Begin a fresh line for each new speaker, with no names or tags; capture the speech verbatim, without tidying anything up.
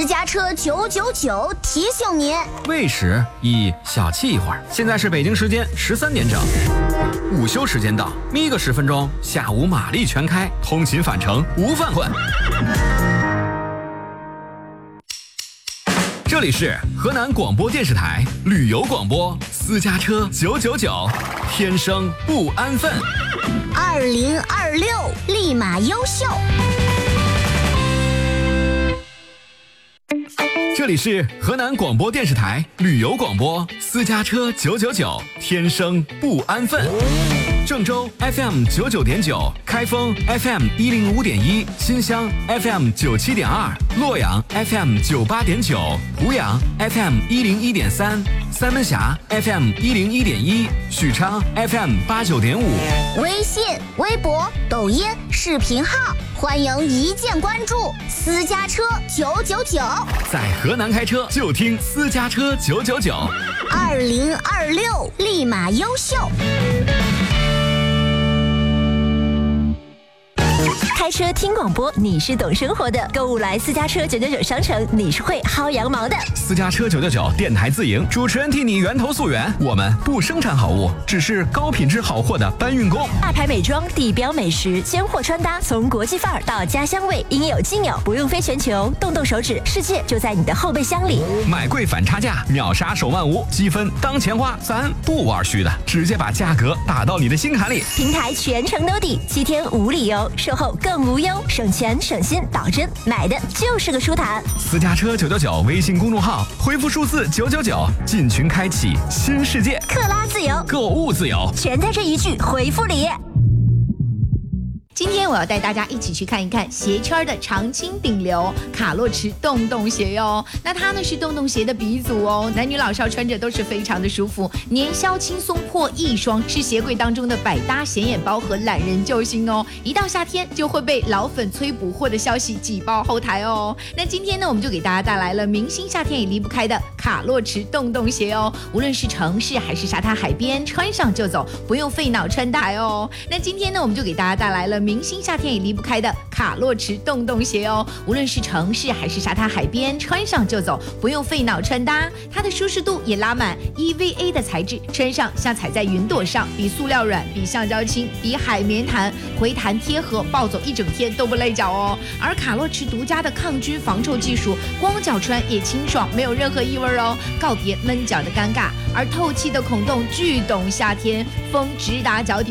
私家车九九九提醒您：
喂食宜小憩一会儿。现在是北京时间十三点整，午休时间到，眯个十分钟，下午马力全开，通勤返程无饭混。这里是河南广播电视台旅游广播，私家车九九九，天生不安分。
二零二六立马优秀。
这里是河南广播电视台旅游广播，私家车九九九，天生不安分。郑州 F M 九九点九，开封 F M 一零五点一，新乡 F M 九七点二，洛阳 F M 九八点九，湖阳 F M 一零一点三，三门峡 F M 一零一点一，许昌 F M 八九点五。
微信、微博、抖音、视频号，欢迎一键关注私家车九九九。
在河南开车就听私家车九九九。
二零二六立马优秀。
开车听广播，你是懂生活的；购物来私家车九九九商城，你是会薅羊毛的。
私家车九九九电台自营，主持人替你源头溯源。我们不生产好物，只是高品质好货的搬运工。
大牌美妆、地标美食、尖货穿搭，从国际范儿到家乡味，应有尽有，不用飞全球，动动手指，世界就在你的后备箱里。
买贵反差价，秒杀手慢无，积分当钱花，咱不玩虚的，直接把价格打到你的心坎里。
平台全程兜底，七天无理由，售后更无忧，省钱省心，保真，买的就是个舒坦。
私家车九九九微信公众号，回复数字九九九，进群开启新世界，
克拉自由，
购物自由，
全在这一句回复里。
今天我要带大家一起去看一看鞋圈的常青顶流卡洛驰洞洞鞋哟。那它呢是洞洞鞋的鼻祖哦，男女老少穿着都是非常的舒服，年销轻松破亿双，是鞋柜当中的百搭显眼包和懒人救星哦。一到夏天就会被老粉催补货的消息挤爆后台哦。那今天呢，我们就给大家带来了明星夏天也离不开的卡洛驰洞洞鞋哦。无论是城市还是沙滩海边，穿上就走，不用费脑穿戴哦。那今天呢，我们就给大家带来了明星夏天也离不开的卡洛驰洞洞鞋哦，无论是城市还是沙滩海边，穿上就走，不用费脑穿搭。它的舒适度也拉满 E V A 的材质，穿上像踩在云朵上，比塑料软，比橡胶轻，比海绵弹，回弹贴合，暴走一整天都不累脚哦。而卡洛驰独家的抗菌防臭技术，光脚穿也清爽，没有任何异味哦，告别闷脚的尴尬。而透气的孔洞巨懂夏天，风直达脚底。